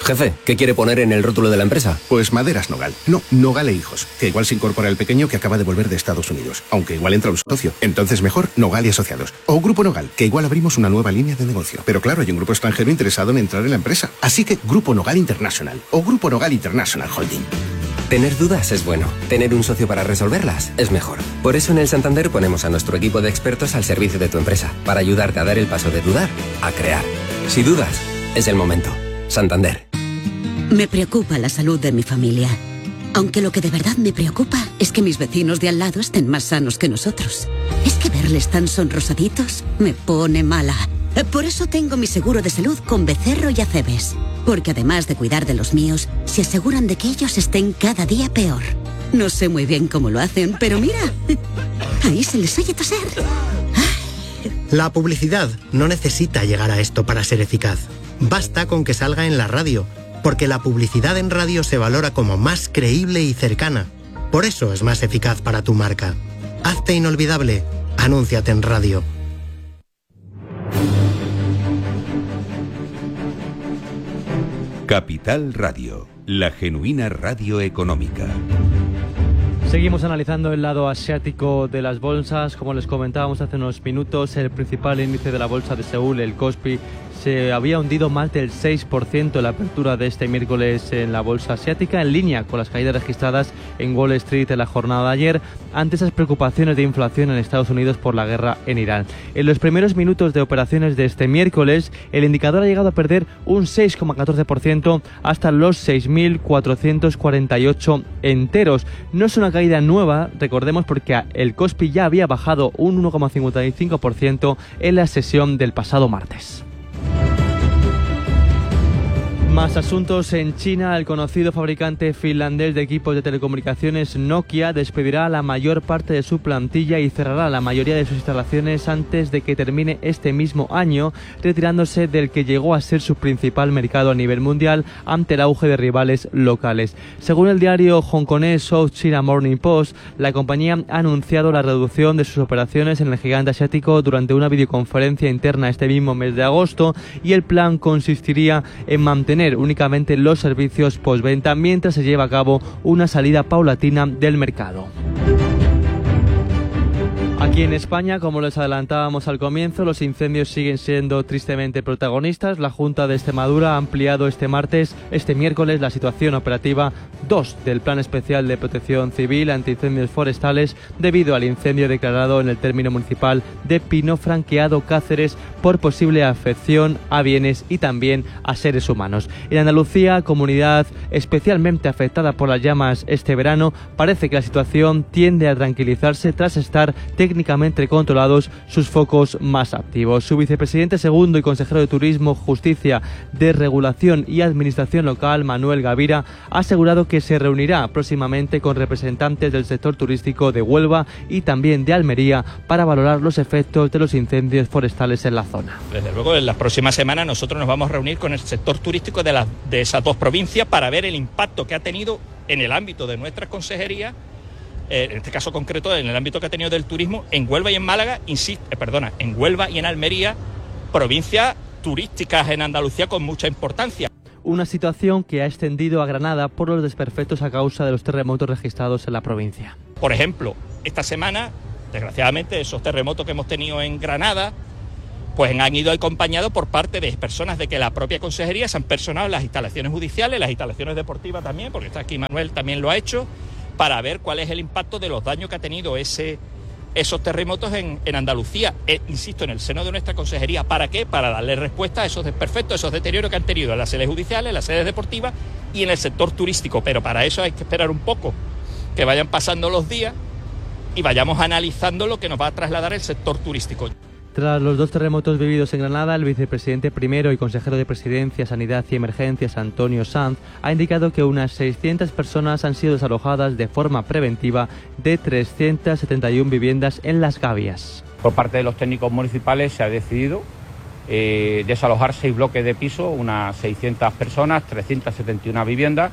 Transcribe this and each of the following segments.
Jefe, ¿qué quiere poner en el rótulo de la empresa? Pues Maderas Nogal. No, Nogal e Hijos, que igual se incorpora el pequeño que acaba de volver de Estados Unidos, aunque igual entra un socio. Entonces mejor Nogal y Asociados. O Grupo Nogal, que igual abrimos una nueva línea de negocio. Pero claro, hay un grupo extranjero interesado en entrar en la empresa. Así que Grupo Nogal International o Grupo Nogal International Holding. Tener dudas es bueno. Tener un socio para resolverlas es mejor. Por eso en el Santander ponemos a nuestro equipo de expertos al servicio de tu empresa, para ayudarte a dar el paso de dudar a crear. Si dudas, es el momento. Santander. Me preocupa la salud de mi familia. Aunque lo que de verdad me preocupa es que mis vecinos de al lado estén más sanos que nosotros. Es que verles tan sonrosaditos me pone mala. Por eso tengo mi seguro de salud con Becerro y Acebes. Porque además de cuidar de los míos, se aseguran de que ellos estén cada día peor. No sé muy bien cómo lo hacen, pero mira, ahí se les oye toser. La publicidad no necesita llegar a esto para ser eficaz. Basta con que salga en la radio, porque la publicidad en radio se valora como más creíble y cercana. Por eso es más eficaz para tu marca. Hazte inolvidable. Anúnciate en radio. Capital Radio, la genuina radio económica. Seguimos analizando el lado asiático de las bolsas. Como les comentábamos hace unos minutos, el principal índice de la bolsa de Seúl, el Kospi, se había hundido más del 6% en la apertura de este miércoles en la bolsa asiática, en línea con las caídas registradas en Wall Street en la jornada de ayer, ante esas preocupaciones de inflación en Estados Unidos por la guerra en Irán. En los primeros minutos de operaciones de este miércoles, el indicador ha llegado a perder un 6,14% hasta los 6.448 enteros. No es una caída nueva, recordemos, porque el Kospi ya había bajado un 1,55% en la sesión del pasado martes. Más asuntos. En China, el conocido fabricante finlandés de equipos de telecomunicaciones Nokia despedirá a la mayor parte de su plantilla y cerrará la mayoría de sus instalaciones antes de que termine este mismo año, retirándose del que llegó a ser su principal mercado a nivel mundial ante el auge de rivales locales. Según el diario hongkonés South China Morning Post, la compañía ha anunciado la reducción de sus operaciones en el gigante asiático durante una videoconferencia interna este mismo mes de agosto, y el plan consistiría en mantener únicamente los servicios postventa mientras se lleva a cabo una salida paulatina del mercado. Aquí en España, como les adelantábamos al comienzo, los incendios siguen siendo tristemente protagonistas. La Junta de Extremadura ha ampliado este miércoles, la situación operativa 2 del Plan Especial de Protección Civil Antiincendios Forestales debido al incendio declarado en el término municipal de Pino Franqueado, Cáceres, por posible afección a bienes y también a seres humanos. En Andalucía, comunidad especialmente afectada por las llamas este verano, parece que la situación tiende a tranquilizarse tras estar técnicamente controlados sus focos más activos. Su vicepresidente segundo y consejero de Turismo, Justicia, Desregulación y Administración Local, Manuel Gavira, ha asegurado que se reunirá próximamente con representantes del sector turístico de Huelva y también de Almería para valorar los efectos de los incendios forestales en la zona. Desde luego, en las próximas semanas nosotros nos vamos a reunir con el sector turístico de esas dos provincias para ver el impacto que ha tenido en el ámbito de nuestras consejerías, en este caso concreto en el ámbito que ha tenido del turismo en Huelva y en Málaga, en Huelva y en Almería, provincias turísticas en Andalucía con mucha importancia. Una situación que ha extendido a Granada por los desperfectos a causa de los terremotos registrados en la provincia. Por ejemplo, esta semana, desgraciadamente, esos terremotos que hemos tenido en Granada, pues han ido acompañados por parte de personas de que la propia consejería se han personado en las instalaciones judiciales, las instalaciones deportivas también, porque está aquí Manuel, también lo ha hecho, para ver cuál es el impacto de los daños que ha tenido esos terremotos en Andalucía, insisto, en el seno de nuestra consejería. ¿Para qué? Para darle respuesta a esos desperfectos, esos deterioros que han tenido en las sedes judiciales, en las sedes deportivas y en el sector turístico. Pero para eso hay que esperar un poco, que vayan pasando los días y vayamos analizando lo que nos va a trasladar el sector turístico. Tras los dos terremotos vividos en Granada, el vicepresidente primero y consejero de Presidencia, Sanidad y Emergencias, Antonio Sanz, ha indicado que unas 600 personas han sido desalojadas de forma preventiva de 371 viviendas en Las Gavias. Por parte de los técnicos municipales se ha decidido desalojar 6 bloques de piso, unas 600 personas, 371 viviendas,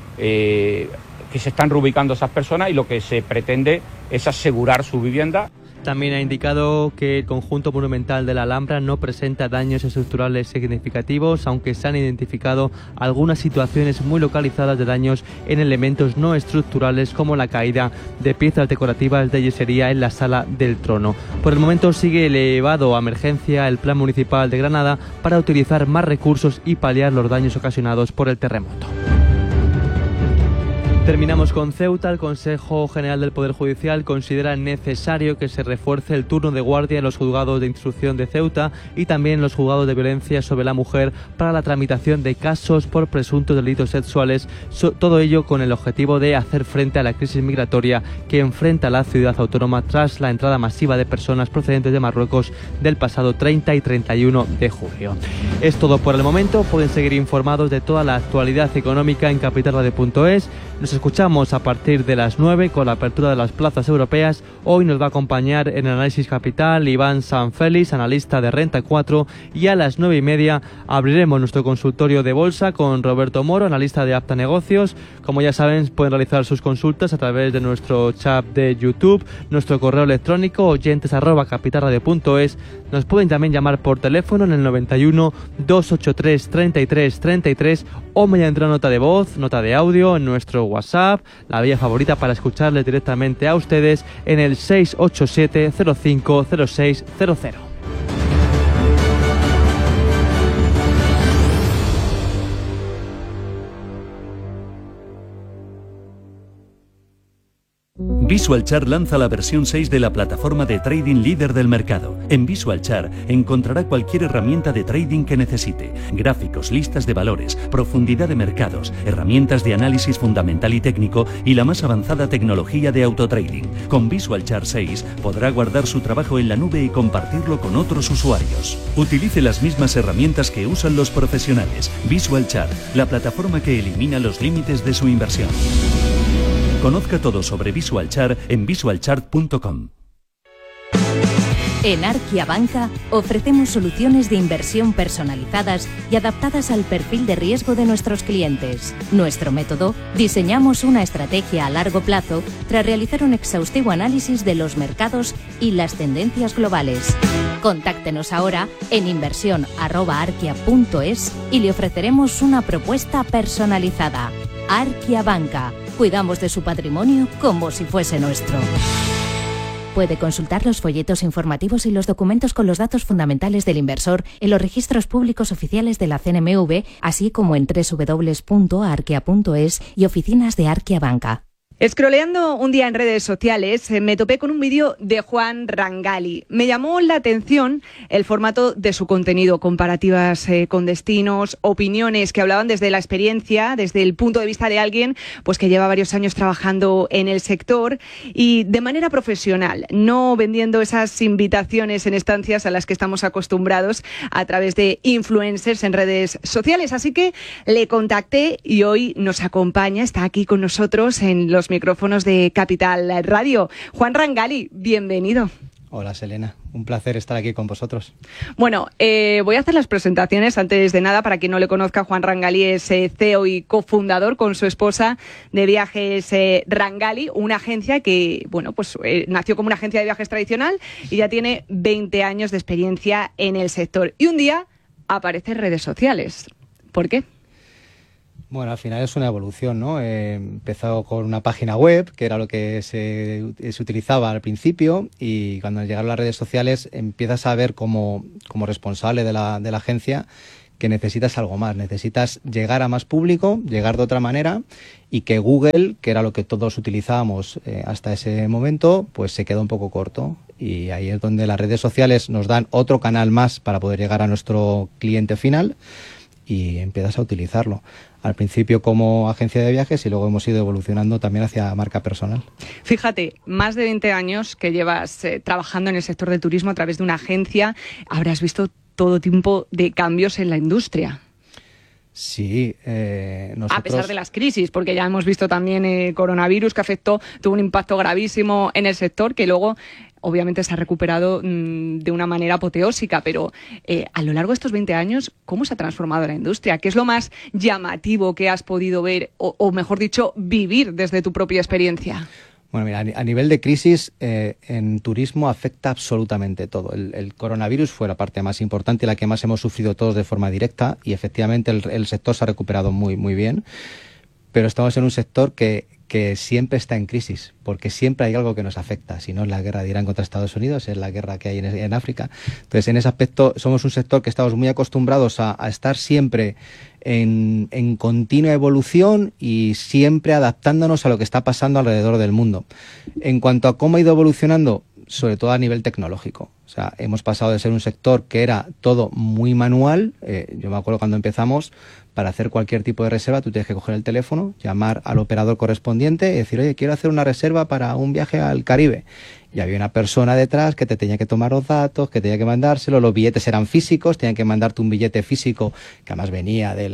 que se están reubicando esas personas, y lo que se pretende es asegurar su vivienda. También ha indicado que el conjunto monumental de la Alhambra no presenta daños estructurales significativos, aunque se han identificado algunas situaciones muy localizadas de daños en elementos no estructurales, como la caída de piezas decorativas de yesería en la Sala del Trono. Por el momento sigue elevado a emergencia el Plan Municipal de Granada para utilizar más recursos y paliar los daños ocasionados por el terremoto. Terminamos con Ceuta. El Consejo General del Poder Judicial considera necesario que se refuerce el turno de guardia en los juzgados de instrucción de Ceuta y también en los juzgados de violencia sobre la mujer para la tramitación de casos por presuntos delitos sexuales, todo ello con el objetivo de hacer frente a la crisis migratoria que enfrenta la ciudad autónoma tras la entrada masiva de personas procedentes de Marruecos del pasado 30 y 31 de julio. Es todo por el momento. Pueden seguir informados de toda la actualidad económica en capitalradio.es. Nos escuchamos a partir de las 9 con la apertura de las plazas europeas. Hoy nos va a acompañar en el Análisis Capital Iván Sanfélix, analista de Renta 4, y a las 9:30 abriremos nuestro consultorio de bolsa con Roberto Moro, analista de Apta Negocios. Como ya saben, pueden realizar sus consultas a través de nuestro chat de YouTube, nuestro correo electrónico oyentes@capitalradio.es. Nos pueden también llamar por teléfono en el 91 283 33 33 o mediante una nota de voz, nota de audio en nuestro WhatsApp, la vía favorita para escucharles directamente a ustedes en el 687 05 0600. VisualChart lanza la versión 6 de la plataforma de trading líder del mercado. En VisualChart encontrará cualquier herramienta de trading que necesite: gráficos, listas de valores, profundidad de mercados, herramientas de análisis fundamental y técnico y la más avanzada tecnología de autotrading. Con VisualChart 6 podrá guardar su trabajo en la nube y compartirlo con otros usuarios. Utilice las mismas herramientas que usan los profesionales. VisualChart, la plataforma que elimina los límites de su inversión. Conozca todo sobre VisualChart en visualchart.com. En Arquia Banca ofrecemos soluciones de inversión personalizadas y adaptadas al perfil de riesgo de nuestros clientes. Nuestro método: diseñamos una estrategia a largo plazo tras realizar un exhaustivo análisis de los mercados y las tendencias globales. Contáctenos ahora en inversión@arquia.es y le ofreceremos una propuesta personalizada. Arquia Banca. Cuidamos de su patrimonio como si fuese nuestro. Puede consultar los folletos informativos y los documentos con los datos fundamentales del inversor en los registros públicos oficiales de la CNMV, así como en www.arquia.es y oficinas de Arquia Banca. Scrolleando un día en redes sociales, me topé con un vídeo de Juan Rangali. Me llamó la atención el formato de su contenido, comparativas con destinos, opiniones que hablaban desde la experiencia, desde el punto de vista de alguien pues que lleva varios años trabajando en el sector y de manera profesional, no vendiendo esas invitaciones en estancias a las que estamos acostumbrados a través de influencers en redes sociales. Así que le contacté y hoy nos acompaña, está aquí con nosotros en los micrófonos de Capital Radio. Juan Rangali, bienvenido. Hola Selena, un placer estar aquí con vosotros. Bueno, voy a hacer las presentaciones antes de nada. Para quien no le conozca, Juan Rangali es CEO y cofundador con su esposa de Viajes Rangali, una agencia que, bueno, pues nació como una agencia de viajes tradicional y ya tiene 20 años de experiencia en el sector. Y un día aparece en redes sociales. ¿Por qué? Bueno, al final es una evolución, ¿no? He empezado con una página web, que era lo que se utilizaba al principio, y cuando llegaron las redes sociales empiezas a ver como responsable de la agencia que necesitas algo más, necesitas llegar a más público, llegar de otra manera, y que Google, que era lo que todos utilizábamos hasta ese momento, pues se quedó un poco corto. Y ahí es donde las redes sociales nos dan otro canal más para poder llegar a nuestro cliente final y empiezas a utilizarlo. Al principio como agencia de viajes y luego hemos ido evolucionando también hacia marca personal. Fíjate, más de 20 años que llevas trabajando en el sector del turismo a través de una agencia, habrás visto todo tipo de cambios en la industria. Sí, nosotros... A pesar de las crisis, porque ya hemos visto también coronavirus que tuvo un impacto gravísimo en el sector, que luego obviamente se ha recuperado de una manera apoteósica, pero a lo largo de estos 20 años, ¿cómo se ha transformado la industria? ¿Qué es lo más llamativo que has podido ver o mejor dicho, vivir desde tu propia experiencia? Bueno, mira, a nivel de crisis, en turismo afecta absolutamente todo. El coronavirus fue la parte más importante y la que más hemos sufrido todos de forma directa, y efectivamente el sector se ha recuperado muy, muy bien, pero estamos en un sector que siempre está en crisis, porque siempre hay algo que nos afecta. Si no es la guerra de Irán contra Estados Unidos, es la guerra que hay en África. Entonces, en ese aspecto, somos un sector que estamos muy acostumbrados a estar siempre en continua evolución y siempre adaptándonos a lo que está pasando alrededor del mundo. En cuanto a cómo ha ido evolucionando, sobre todo a nivel tecnológico. O sea, hemos pasado de ser un sector que era todo muy manual. Yo me acuerdo cuando empezamos, para hacer cualquier tipo de reserva, tú tienes que coger el teléfono, llamar al operador correspondiente y decir, oye, quiero hacer una reserva para un viaje al Caribe. Y había una persona detrás que te tenía que tomar los datos, que tenía que mandárselo, los billetes eran físicos, tenían que mandarte un billete físico que además venía de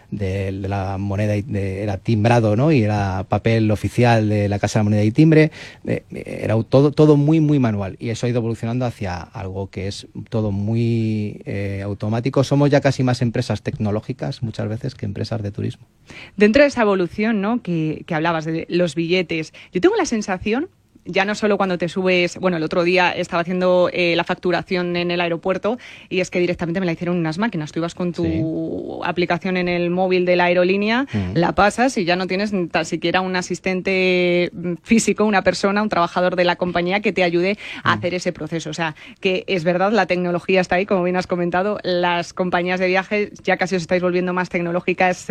la moneda, era timbrado, ¿no? Y era papel oficial de la Casa de la Moneda y Timbre. Era todo muy, muy manual, y eso ha ido evolucionando hacia algo que es todo muy automático. Somos ya casi más empresas tecnológicas muchas veces que empresas de turismo. Dentro de esa evolución, ¿no?, que hablabas de los billetes, yo tengo la sensación, ya no solo cuando te subes, bueno, el otro día estaba haciendo la facturación en el aeropuerto y es que directamente me la hicieron unas máquinas. Tú ibas con tu aplicación en el móvil de la aerolínea, la pasas y ya no tienes ni tan siquiera un asistente físico, una persona, un trabajador de la compañía que te ayude a hacer ese proceso. O sea, que es verdad, la tecnología está ahí, como bien has comentado, las compañías de viajes ya casi os estáis volviendo más tecnológicas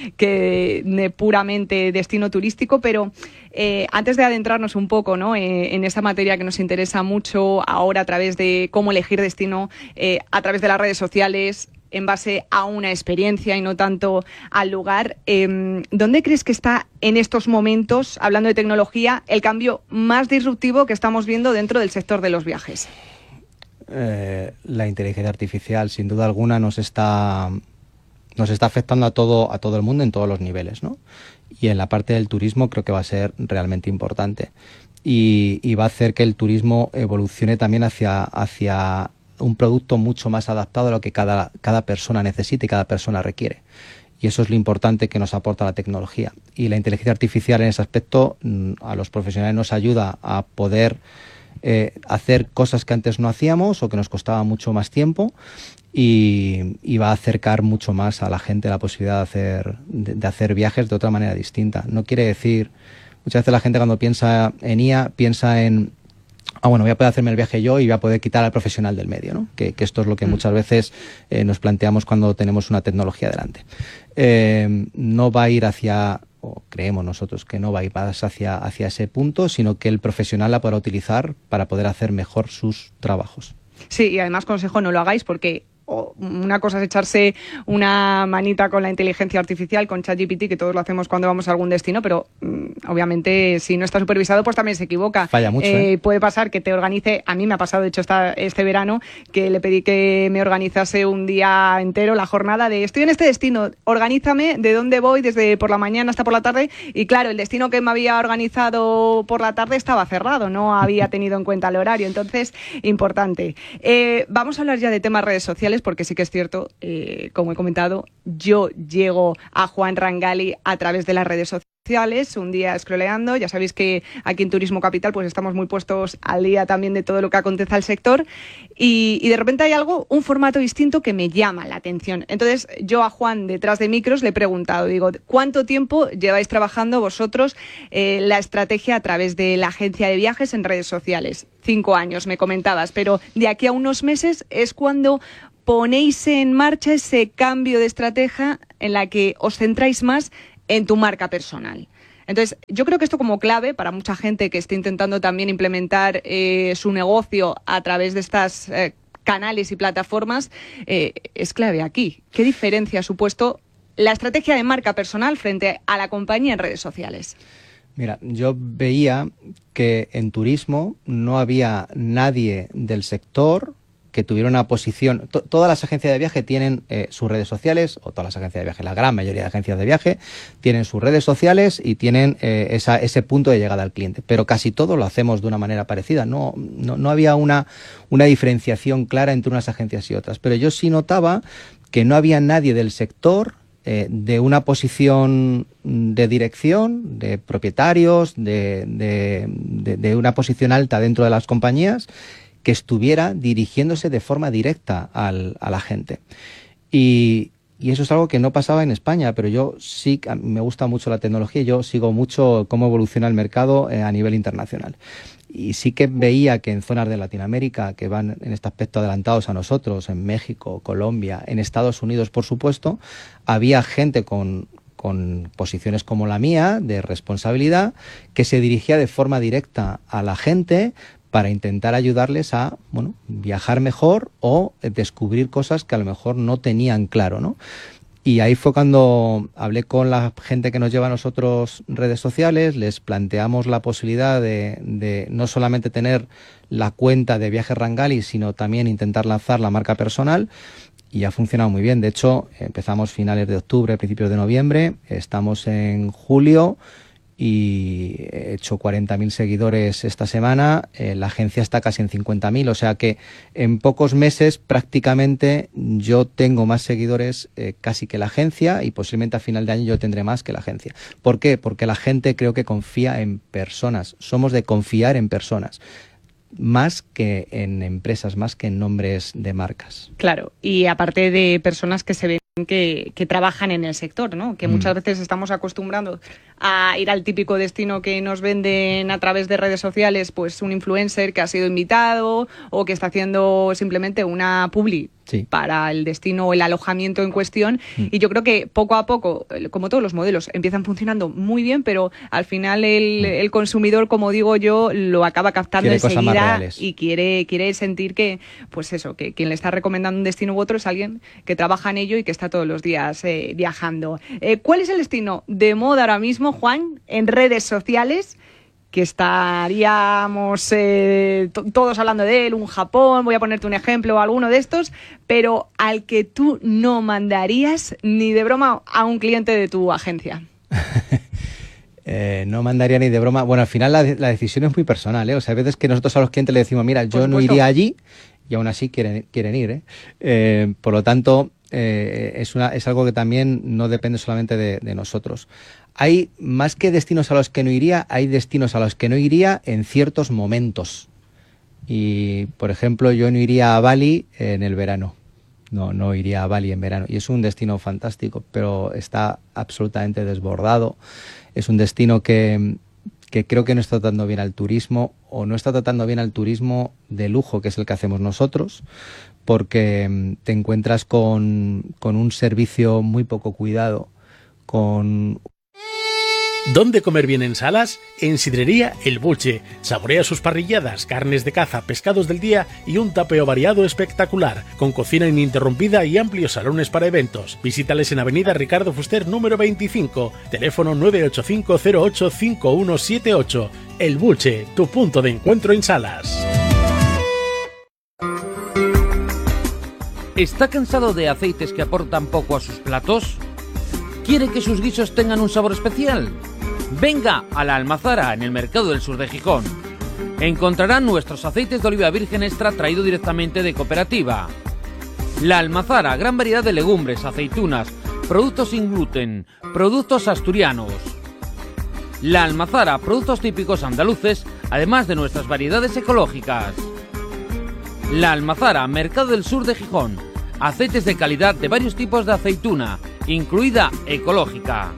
que de puramente destino turístico, pero antes de adentrarnos un poco, ¿no?, en esa materia que nos interesa mucho ahora a través de cómo elegir destino, a través de las redes sociales, en base a una experiencia y no tanto al lugar, ¿dónde crees que está en estos momentos, hablando de tecnología, el cambio más disruptivo que estamos viendo dentro del sector de los viajes? La inteligencia artificial, sin duda alguna, nos está afectando a todo el mundo en todos los niveles, ¿no? Y en la parte del turismo creo que va a ser realmente importante. Y va a hacer que el turismo evolucione también hacia un producto mucho más adaptado a lo que cada persona necesita y cada persona requiere. Y eso es lo importante que nos aporta la tecnología. Y la inteligencia artificial en ese aspecto a los profesionales nos ayuda a poder hacer cosas que antes no hacíamos o que nos costaba mucho más tiempo, y va a acercar mucho más a la gente la posibilidad de hacer viajes de otra manera distinta. No quiere decir, muchas veces la gente cuando piensa en IA piensa en bueno, voy a poder hacerme el viaje yo y voy a poder quitar al profesional del medio, ¿no? Que esto es lo que muchas veces nos planteamos cuando tenemos una tecnología delante. No va a ir o creemos nosotros que no va a ir más hacia ese punto, sino que el profesional la podrá utilizar para poder hacer mejor sus trabajos. Sí, y además, consejo, no lo hagáis porque una cosa es echarse una manita con la inteligencia artificial, con ChatGPT, que todos lo hacemos cuando vamos a algún destino, pero obviamente si no está supervisado pues también se equivoca. Falla mucho, Puede pasar que te organice, a mí me ha pasado de hecho este verano, que le pedí que me organizase un día entero la jornada de estoy en este destino, organízame de dónde voy desde por la mañana hasta por la tarde, y claro, el destino que me había organizado por la tarde estaba cerrado, no había tenido en cuenta el horario, entonces importante. Vamos a hablar ya de temas redes sociales, porque sí que es cierto, como he comentado, yo llego a Juan Rangali a través de las redes sociales, un día scrolleando. Ya sabéis que aquí en Turismo Capital pues estamos muy puestos al día también de todo lo que acontece al sector, y de repente hay un formato distinto que me llama la atención. Entonces yo a Juan, detrás de micros, le he preguntado, digo, ¿cuánto tiempo lleváis trabajando vosotros la estrategia a través de la agencia de viajes en redes sociales? 5 años, me comentabas, pero de aquí a unos meses es cuando ponéis en marcha ese cambio de estrategia en la que os centráis más en tu marca personal. Entonces, yo creo que esto como clave para mucha gente que esté intentando también implementar su negocio a través de estas canales y plataformas, es clave aquí. ¿Qué diferencia ha supuesto la estrategia de marca personal frente a la compañía en redes sociales? Mira, yo veía que en turismo no había nadie del sector que tuviera una posición. Todas las agencias de viaje tienen sus redes sociales, o todas las agencias de viaje, la gran mayoría de agencias de viaje tienen sus redes sociales y tienen ese punto de llegada al cliente, pero casi todo lo hacemos de una manera parecida. No había una diferenciación clara entre unas agencias y otras, pero yo sí notaba que no había nadie del sector de una posición de dirección, de propietarios, de una posición alta dentro de las compañías, que estuviera dirigiéndose de forma directa a la gente. Y eso es algo que no pasaba en España, pero yo sí, me gusta mucho la tecnología y yo sigo mucho cómo evoluciona el mercado a nivel internacional. Y sí que veía que en zonas de Latinoamérica, que van en este aspecto adelantados a nosotros, en México, Colombia, en Estados Unidos, por supuesto, había gente con posiciones como la mía, de responsabilidad, que se dirigía de forma directa a la gente para intentar ayudarles a, bueno, viajar mejor o descubrir cosas que a lo mejor no tenían claro, ¿no? Y ahí fue cuando hablé con la gente que nos lleva a nosotros redes sociales, les planteamos la posibilidad de no solamente tener la cuenta de Viajes Rangali, sino también intentar lanzar la marca personal, y ha funcionado muy bien. De hecho, empezamos finales de octubre, principios de noviembre, estamos en julio y he hecho 40.000 seguidores esta semana, la agencia está casi en 50.000, o sea que en pocos meses prácticamente yo tengo más seguidores casi que la agencia, y posiblemente a final de año yo tendré más que la agencia. ¿Por qué? Porque la gente creo que confía en personas, somos de confiar en personas, más que en empresas, más que en nombres de marcas. Claro, y aparte de personas que se ven que trabajan en el sector, ¿no? Que muchas veces estamos acostumbrados a ir al típico destino que nos venden a través de redes sociales, pues un influencer que ha sido invitado o que está haciendo simplemente una publi para el destino o el alojamiento en cuestión. Y yo creo que poco a poco, como todos los modelos, empiezan funcionando muy bien, pero al final el consumidor, como digo yo, lo acaba captando enseguida y quiere sentir que, pues eso, que quien le está recomendando un destino u otro es alguien que trabaja en ello y que está todos los días viajando. ¿Cuál es el destino de moda ahora mismo, Juan, en redes sociales? Que estaríamos todos hablando de él, un Japón, voy a ponerte un ejemplo, alguno de estos, pero al que tú no mandarías ni de broma a un cliente de tu agencia. No mandaría ni de broma. Bueno, al final la decisión es muy personal, ¿eh? O sea, hay veces que nosotros a los clientes le decimos, mira, yo no iría allí, y aún así quieren ir, ¿eh? Por lo tanto, es algo que también no depende solamente de nosotros. Hay más que destinos a los que no iría, hay destinos a los que no iría en ciertos momentos. Y, por ejemplo, yo no iría a Bali en el verano. No iría a Bali en verano. Y es un destino fantástico, pero está absolutamente desbordado. Es un destino que creo que no está tratando bien al turismo, o no está tratando bien al turismo de lujo, que es el que hacemos nosotros, porque te encuentras con un servicio muy poco cuidado, con... ¿Dónde comer bien en Salas? En Sidrería El Buche. Saborea sus parrilladas, carnes de caza, pescados del día y un tapeo variado espectacular, con cocina ininterrumpida y amplios salones para eventos. Visítales en Avenida Ricardo Fuster número 25, teléfono 985085178. El Buche, tu punto de encuentro en Salas. ¿Está cansado de aceites que aportan poco a sus platos? ¿Quiere que sus guisos tengan un sabor especial? Venga a La Almazara, en el Mercado del Sur de Gijón. Encontrarán nuestros aceites de oliva virgen extra traído directamente de cooperativa. La Almazara, gran variedad de legumbres, aceitunas, productos sin gluten, productos asturianos. La Almazara, productos típicos andaluces, además de nuestras variedades ecológicas. La Almazara, Mercado del Sur de Gijón. Aceites de calidad de varios tipos de aceituna, incluida ecológica.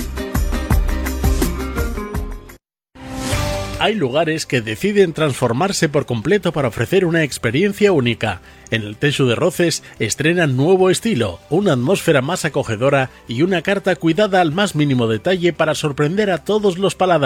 Hay lugares que deciden transformarse por completo para ofrecer una experiencia única. En el Teixu de Roces estrenan nuevo estilo, una atmósfera más acogedora y una carta cuidada al más mínimo detalle para sorprender a todos los paladares.